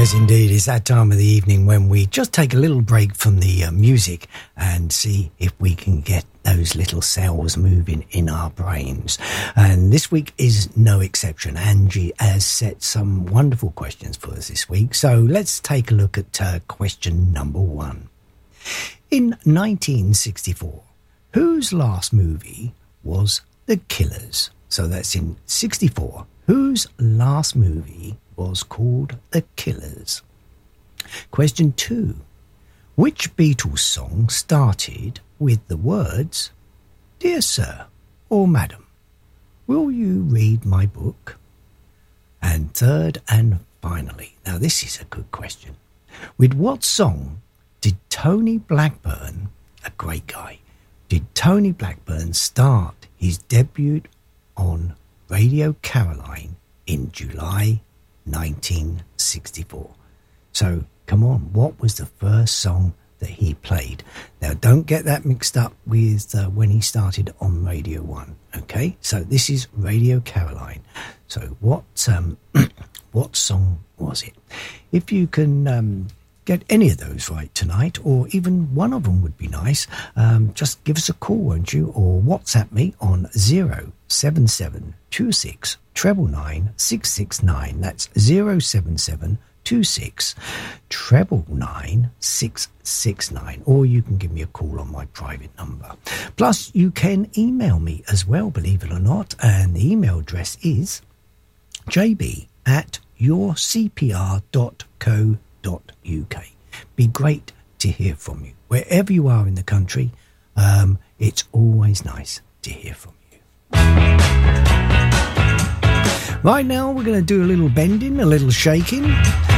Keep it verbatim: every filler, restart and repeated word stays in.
Yes, indeed. It's that time of the evening when we just take a little break from the uh, music and see if we can get those little cells moving in our brains. And this week is no exception. Angie has set some wonderful questions for us this week. So let's take a look at uh, question number one. In nineteen sixty-four, whose last movie was The Killers? So that's in sixty-four. Whose last movie was called The Killers? Question two. Which Beatles song started with the words, "Dear Sir" or "Madam, will you read my book?" And third and finally, now this is a good question. With what song did Tony Blackburn, a great guy, did Tony Blackburn start his debut on Radio Caroline in July nineteen sixty-four? So, come on, what was the first song that he played? Now, don't get that mixed up with uh, when he started on Radio one, okay? So, this is Radio Caroline. So, what um, what song was it? If you can um, get any of those right tonight, or even one of them would be nice, um, just give us a call, won't you? Or WhatsApp me on zero seven seven two six nine nine six six nine. That's zero seven seven two six nine nine six six nine. Or you can give me a call on my private number. Plus, you can email me as well, believe it or not. And the email address is j b at your c p r dot co dot u k. Be great to hear from you. Wherever you are in the country, um, it's always nice to hear from you. Right now, we're going to do a little bending, a little shaking.